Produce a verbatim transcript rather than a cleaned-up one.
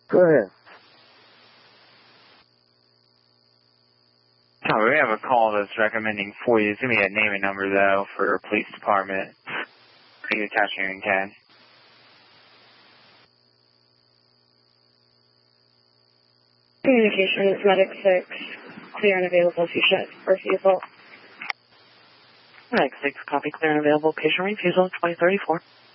Go ahead. Oh, we have a call that's recommending for you. It's going to be a name and number, though, for police department. Are you attaching in ten? Communication is Medic six. Clear and available patient refusal. Medic six, copy, clear and available. Patient refusal, twenty thirty-four.